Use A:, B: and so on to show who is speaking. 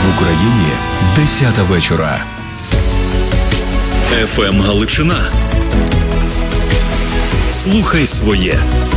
A: В Україні 10 вечора.
B: ФМ Галичина. Слухай своє.